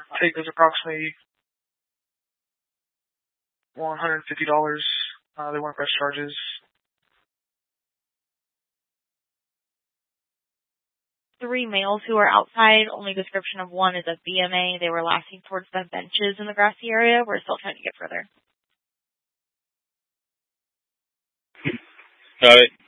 take was approximately $150. They weren't press charges. Three males who were outside. Only description of one is a BMA. They were laughing towards the benches in the grassy area. We're still trying to get further. Got it.